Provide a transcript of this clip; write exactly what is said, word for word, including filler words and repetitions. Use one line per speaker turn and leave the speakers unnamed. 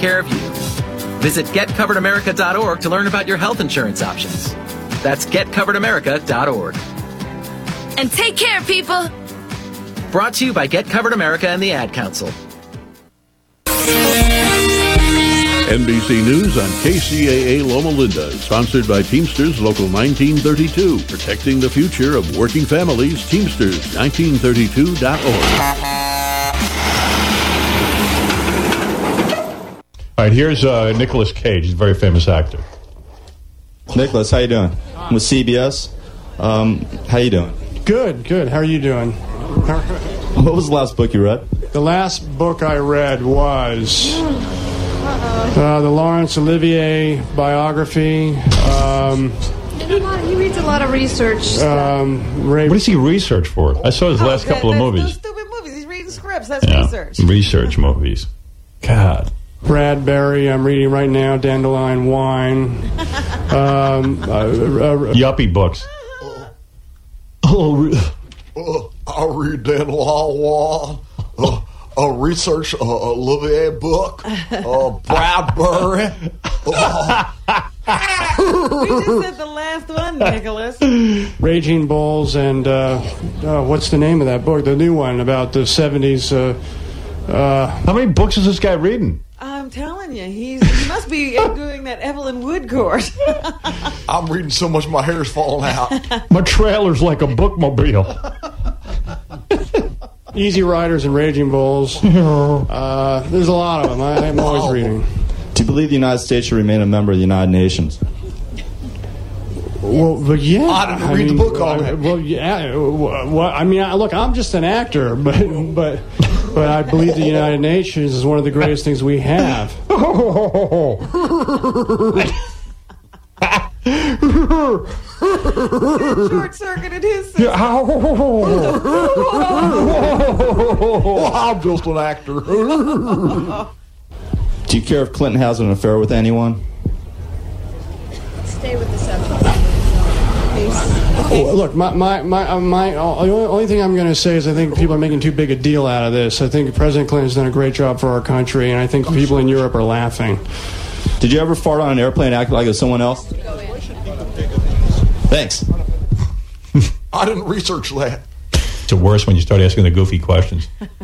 care of you. Visit get covered america dot org to learn about your health insurance options. That's get covered america dot org.
And take care, people.
Brought to you by Get Covered America and the Ad Council.
N B C News on K C A A Loma Linda, sponsored by Teamsters Local nineteen thirty-two, protecting the future of working families. Teamsters nineteen thirty-two dot org.
All right, here's uh, Nicolas Cage. He's a very famous actor.
Nicholas, how you doing? I'm with C B S. Um, how you doing?
Good, good. How are you doing?
What was the last book you read?
The last book I read was uh, the Laurence Olivier biography. Um,
he reads a lot of research.
Um, Ray-
what does he research for? I saw his
oh,
last
that,
couple of movies.
Those stupid movies. He's reading scripts. That's
yeah,
research.
Research movies. God.
Bradbury, I'm reading right now, Dandelion Wine. um, uh, uh,
Yuppie books.
Oh, uh, I read Dandelion Wine. Uh, a research uh, Olivier book. Uh, Bradbury. Uh,
we just said the last one, Nicholas.
Raging Bulls and uh, uh, what's the name of that book? The new one about the seventies. Uh, uh,
How many books is this guy reading?
I'm telling you, he's he must be doing that Evelyn Wood course.
I'm reading so much my hair's falling out.
My trailer's like a bookmobile.
Easy Riders and Raging Bulls. Uh, there's a lot of them. I, I'm always
oh.
reading.
Do you believe the United States should remain a member of the United Nations?
Well, but yeah.
I didn't read
mean,
the book on
I,
it.
Well, yeah. Well, I mean, I, look, I'm just an actor, but but but I believe the United Nations is one of the greatest things we have.
Short-circuited his system.
I'm just an actor.
Do you care if Clinton has an affair with anyone?
Stay with the subject.
Well, look, my my my, uh, my uh, the only, only thing I'm going to say is I think people are making too big a deal out of this. I think President Clinton's done a great job for our country, and I think people in Europe are laughing.
Did you ever fart on an airplane and act like it was someone else? Thanks.
I didn't research that.
It's the worst when you start asking the goofy questions.